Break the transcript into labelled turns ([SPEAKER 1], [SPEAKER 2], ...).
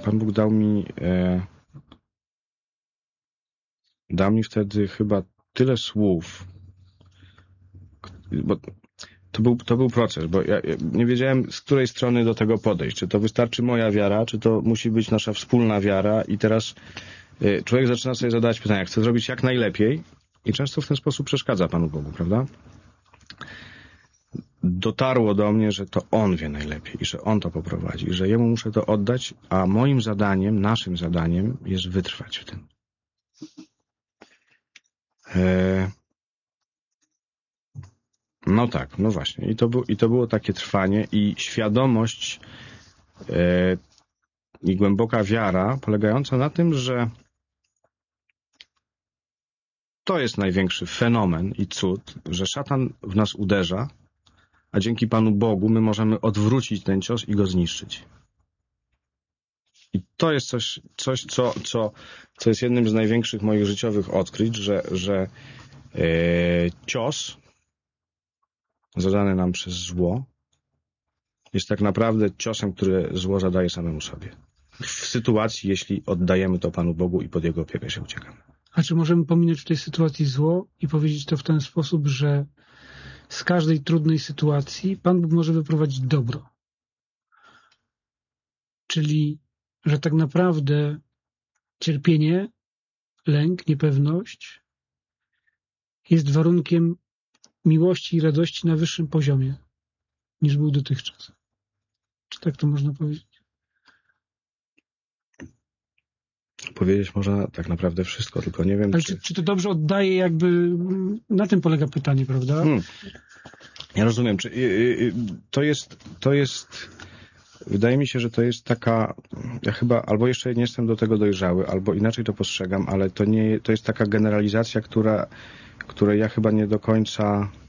[SPEAKER 1] Pan Bóg dał mi wtedy chyba tyle słów, bo to był proces, bo ja nie wiedziałem, z której strony do tego podejść. Czy to wystarczy moja wiara, czy to musi być nasza wspólna wiara i teraz człowiek zaczyna sobie zadawać pytania, chce zrobić jak najlepiej i często w ten sposób przeszkadza Panu Bogu, prawda? Dotarło do mnie, że to On wie najlepiej i że On to poprowadzi, że Jemu muszę to oddać, a moim zadaniem, naszym zadaniem jest wytrwać w tym. No tak, no właśnie. I to było takie trwanie i świadomość i głęboka wiara polegająca na tym, że to jest największy fenomen i cud, że szatan w nas uderza, a dzięki Panu Bogu my możemy odwrócić ten cios i go zniszczyć. I to jest coś co jest jednym z największych moich życiowych odkryć, że cios zadany nam przez zło jest tak naprawdę ciosem, który zło zadaje samemu sobie. W sytuacji, jeśli oddajemy to Panu Bogu i pod Jego opiekę się uciekamy.
[SPEAKER 2] A czy możemy pominąć w tej sytuacji zło i powiedzieć to w ten sposób, że z każdej trudnej sytuacji Pan Bóg może wyprowadzić dobro? Czyli, że tak naprawdę cierpienie, lęk, niepewność jest warunkiem miłości i radości na wyższym poziomie niż był dotychczas. Czy tak to można powiedzieć?
[SPEAKER 1] Powiedzieć można tak naprawdę wszystko, tylko nie wiem,
[SPEAKER 2] ale czy to dobrze oddaje jakby... Na tym polega pytanie, prawda?
[SPEAKER 1] Ja rozumiem. To jest... Wydaje mi się, że to jest taka... Ja chyba albo jeszcze nie jestem do tego dojrzały, albo inaczej to postrzegam, ale to jest taka generalizacja, której ja chyba nie do końca